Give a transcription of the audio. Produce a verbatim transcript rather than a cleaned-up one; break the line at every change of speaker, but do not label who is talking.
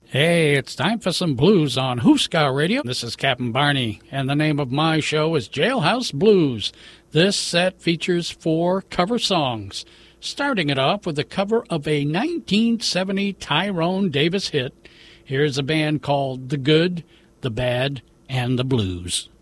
Hey, it's time for some blues on Hooska Radio. This is Captain Barney, and the name of my show is Jailhouse Blues. This set features four cover songs, starting it off with a cover of a nineteen seventy Tyrone Davis hit. Here's a band called The Good, The Bad, and The Blues.